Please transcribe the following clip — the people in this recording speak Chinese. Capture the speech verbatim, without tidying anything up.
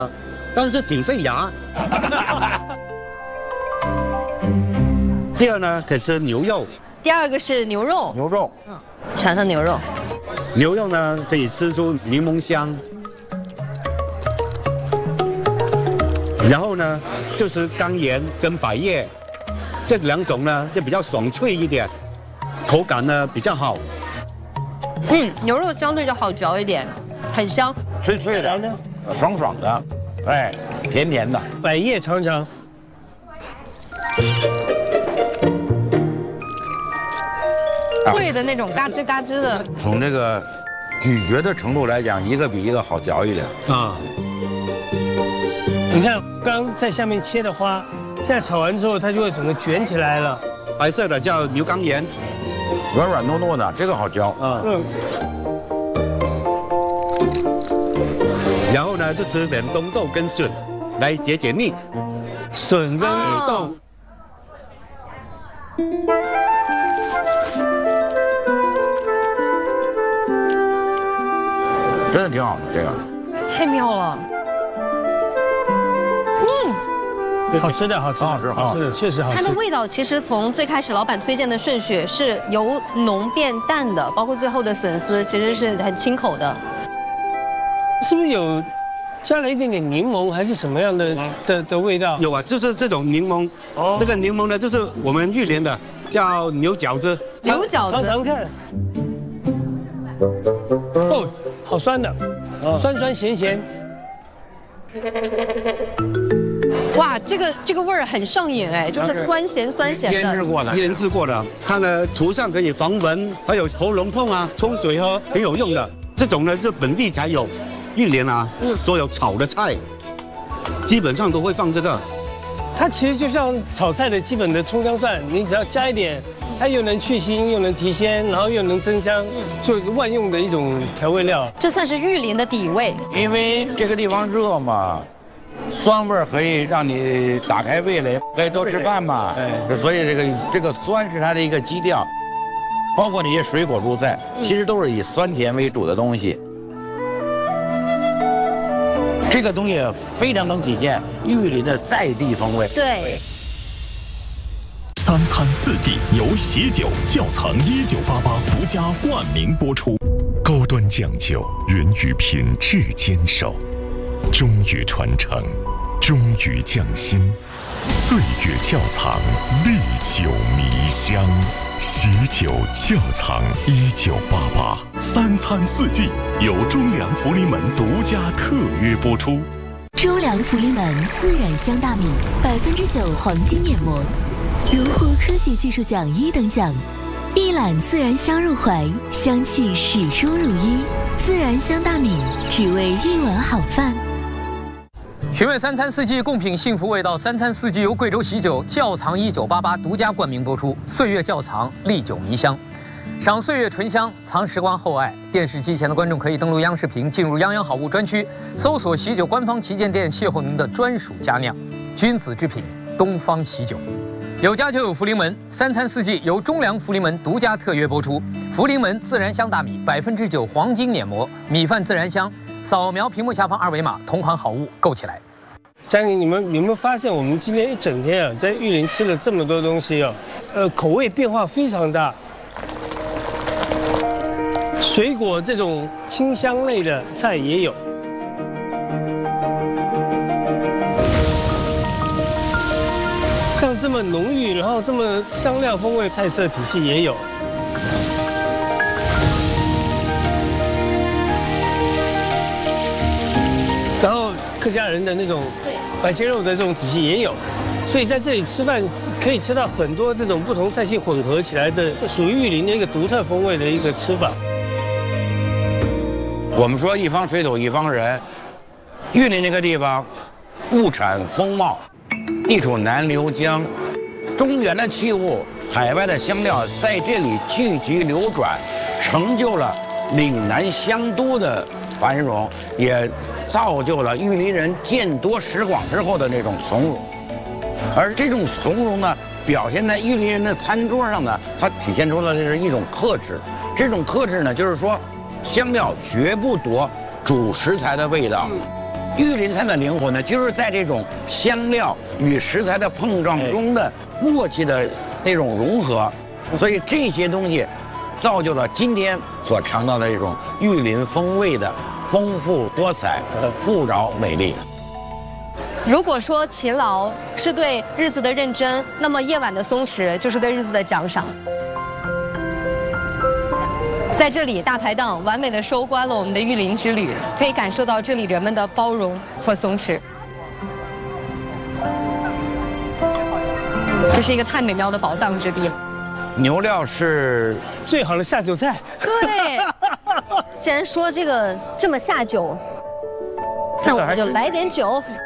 但是挺费牙。第二呢，可以吃牛肉。 第二个是牛肉， 牛肉， 嗯，尝尝牛肉。 牛肉呢，可以吃出柠檬香。然后呢，就是干盐跟百叶，这两种呢就比较爽脆一点，口感呢比较好。 嗯，牛肉相对就好嚼一点，很香， 脆脆的，爽爽的，哎，甜甜的。 百叶尝尝。 脆的那种嘎吱嘎吱的。 从这个咀嚼的程度来讲，一个比一个好嚼一点啊。你看，刚刚在下面切的花，现在炒完之后，它就会整个卷起来了。 白色的叫牛肝盐， 软软糯糯的，这个好嚼啊。嗯。然后呢，就吃点冬豆跟笋来解解腻。 笋跟豆。 真的挺好的，这个太妙了。 嗯，好吃的，好吃，好吃，好吃的，确实好吃。 它的味道其实从最开始老板推荐的顺序是由浓变淡的，包括最后的笋丝其实是很清口的。 是不是有加了一点点柠檬，还是什么样的的的味道？ 有啊，就是这种柠檬。哦。这个柠檬呢，就是我们玉林的，叫牛饺子。 牛饺子。 尝尝看。哦。好酸的，酸酸咸咸。 哇，这个这个味儿很上瘾哎，就是酸咸酸咸的。 腌制过的， 腌制过的，它呢涂上可以防蚊，还有喉咙痛啊，冲水喝很有用的。这种呢是本地才有，玉林啊，嗯，所有炒的菜，基本上都会放这个。 它其实就像炒菜的基本的葱姜蒜，你只要加一点。它又能去腥，又能提鲜，然后又能增香，做一个万用的一种调味料。 这算是玉林的底味。 因为这个地方热嘛，酸味可以让你打开味蕾，可以多吃饭嘛。哎，所以这个这个酸是它的一个基调，包括那些水果蔬菜，其实都是以酸甜为主的东西。这个东西非常能体现玉林的在地风味。 对。 三餐四季由喜酒窖藏一九八八独家冠名播出，高端讲究源于品质坚守，忠于传承，忠于匠心，岁月窖藏历久弥香。喜酒窖藏一九八八，三餐四季由中粮福临门独家特约播出。 中粮福临门自然香大米，百分之九黄金碾磨。荣获科学技术奖一等奖，一揽自然香入怀，香气始终如一。自然香大米，只为一碗好饭。 寻味三餐四季，共品幸福味道。三餐四季由贵州喜酒窖藏一九八八独家冠名播出，岁月窖藏，历久弥香。赏岁月醇香，藏时光厚爱。电视机前的观众可以登录央视频，进入泱泱好物专区，搜索喜酒官方旗舰店，邂逅您的专属佳酿，君子之品，东方喜酒。有家就有福临门，三餐四季由中粮福临门独家特约播出。福临门自然香大米，百分之九黄金碾磨，米饭自然香。扫描屏幕下方二维码，同款好物购起来。 佳宁，你们有没有发现，我们今天一整天啊，在玉林吃了这么多东西啊，呃，口味变化非常大。水果这种清香类的菜也有。像这么浓郁，然后这么香料风味菜色体系也有。然后客家人的那种白切肉的这种体系也有，所以在这里吃饭可以吃到很多这种不同菜系混合起来的，属于玉林的一个独特风味的一个吃法。 我们说一方水土一方人，玉林这个地方物产丰茂。地处南流江，中原的器物、海外的香料在这里聚集流转，成就了岭南香都的繁荣，也造就了玉林人见多识广之后的那种从容。而这种从容呢，表现在玉林人的餐桌上呢，它体现出了这是一种克制。这种克制呢，就是说香料绝不夺主食材的味道。 玉林菜的灵魂呢，就是在这种香料与食材的碰撞中的默契的那种融合，所以这些东西造就了今天所尝到的这种玉林风味的丰富多彩、富饶美丽。 如果说勤劳是对日子的认真，那么夜晚的松弛就是对日子的奖赏。在这里，大排档完美的收官了我们的玉林之旅，可以感受到这里人们的包容和松弛。这是一个太美妙的宝藏之地了。 牛料是最好的下酒菜。 对，既然说这个这么下酒，那我们就来点酒，